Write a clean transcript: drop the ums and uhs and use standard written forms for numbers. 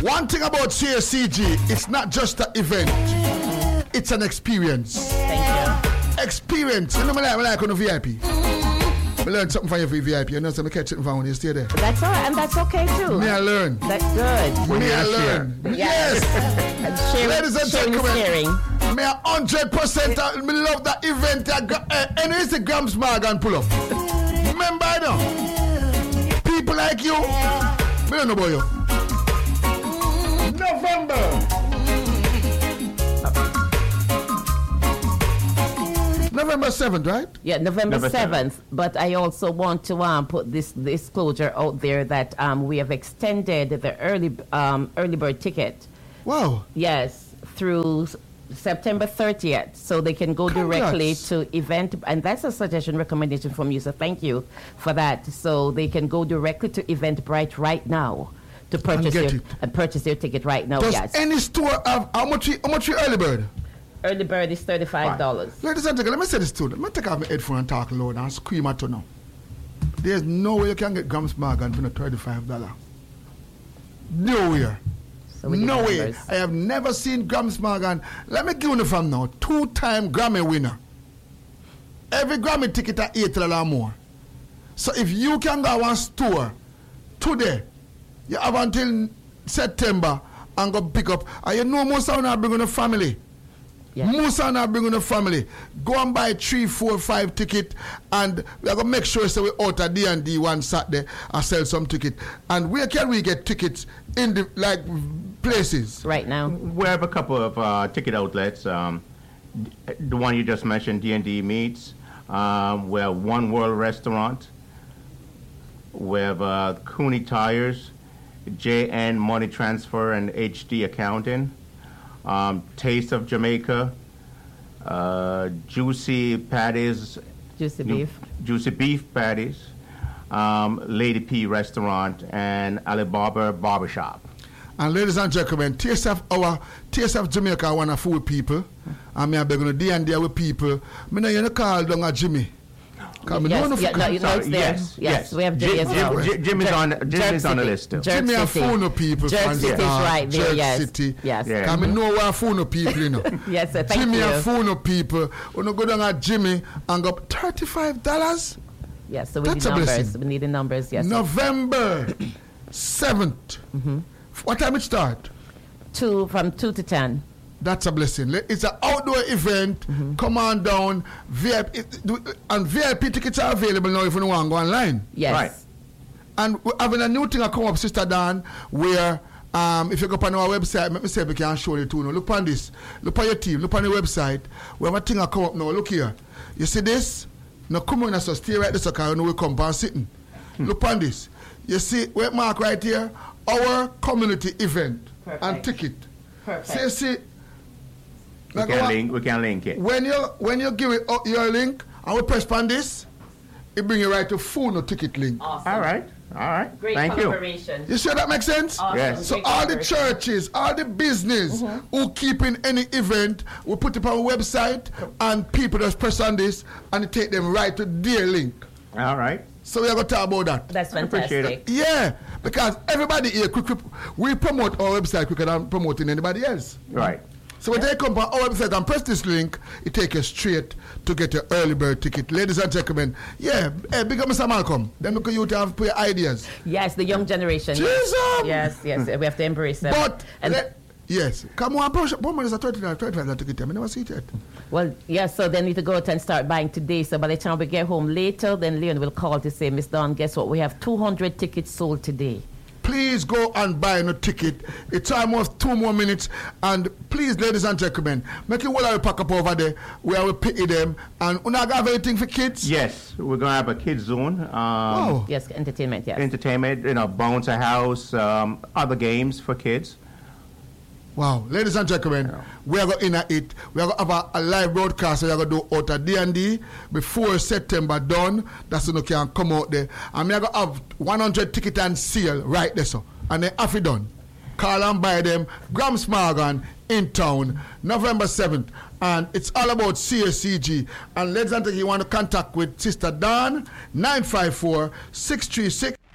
One thing about CSCG, it's not just an event, it's an experience. Thank you. Experience. You know, I like on a VIP. I learn something from your VIP. You know, so I catch it from when you stay there. That's all right, and that's okay too. May I learn? That's good. May I learn? Yes. Ladies and gentlemen, may I 100% I love that event. And it's a Grams Morgan pull up. Remember, I know. People like you, I don't know about you. November 7th, right? Yeah, November 7th. But I also want to put this disclosure out there that we have extended the early bird ticket. Wow. Yes, through September 30th, so they can go directly to event, and that's a suggestion, recommendation from you. So thank you for that. So they can go directly to Eventbrite right now to purchase their ticket right now. Does any store have how much early bird? Early bird is $35. Right. Ladies and gentlemen, let me say this to them. Let me take off my headphone and talk loud and scream at you now. There's no way you can get Grams Morgan for $35. Nowhere. So no way. I have never seen Grams Morgan. Let me give you from now. 2-time Grammy winner. Every Grammy ticket at $8 or more. So if you can go one store today, you have until September and go pick up. And you know most of them are bringing a family. Yeah. Most of them are bringing a family. Go and buy 3, 4, 5 tickets, and we are going to make sure so we out at D&D one Saturday and sell some tickets. And where can we get tickets in the places? Right now. We have a couple of ticket outlets. The one you just mentioned, D&D Meats. We have One World Restaurant. We have Cooney Tires, JN Money Transfer and HD Accounting. Taste of Jamaica, Juicy Patties, Juicy Beef Patties, Lady P Restaurant, and Alibaba Barbershop. And ladies and gentlemen, Taste of Jamaica, one of food people. And me going to D&D with people. Me know you call down a Jimmy. Yes, we have Jimmy as well. Jimmy's on the list too. Jimmy and Funo people. Jerk City is right there, yes. City. Yes. Because I know where Funo people, you know. Yes, sir, thank Jimmy you. and Funo people. When you go down at Jimmy and go $35. Yes, so we need numbers. We need the numbers, yes. November 7th. Mm-hmm. What time it start? From 2 to 10. That's a blessing. It's an outdoor event. Mm-hmm. Come on down. VIP, and VIP tickets are available now if you want to go online. Yes. Right. And we're having a new thing that come up, Sister Dan, where if you go on our website, let me see if we can show you too. Now, look on this. Look on your team. Look on the website. We have a thing that come up now. Look here. You see this? Now come on, so stay right there so you know we come and sitting. Look on this. You see, we mark right here, our community event. Perfect. And ticket. Perfect. So you see, we can link it. When you give it your link and we press on this, it bring you right to Funo ticket link. Awesome. All right. Great Thank collaboration. You sure that makes sense? Awesome. Yes. So all the churches, all the business who keeping any event, we put it on our website and people just press on this and it take them right to their link. All right. So we are going to talk about that. That's fantastic. Yeah, because everybody here, we promote our website quicker than promoting anybody else. Right. So when they come on our website and press this link, it takes you straight to get your early bird ticket. Ladies and gentlemen, big up Mr. Malcolm. Then look at you to have your ideas. Yes, the young generation. Jesus! Yes, we have to embrace them. But, yes, come on, one minute is a $35 ticket. I never see it yet. Well, yes, so they need to go out and start buying today. So by the time we get home later, then Leon will call to say, Miss Dawn, guess what? We have 200 tickets sold today. Please go and buy a ticket. It's almost 2 more minutes. And please, ladies and gentlemen, make it well pack up over there where we pity them. And we not have anything for kids? Yes, we're going to have a kids zone. Yes, entertainment, yes. Entertainment, bounce a house, other games for kids. Wow, ladies and gentlemen, we are going to it. We are going to have a live broadcast. We are going to do out at D&D before September done. That's when you can come out there. And we are going to have 100 ticket and seal right there. So. And then after done, call and buy them. Grams Morgan in town, November 7th. And it's all about CSCG. And ladies and gentlemen, you want to contact with Sister Dawn, 954-636.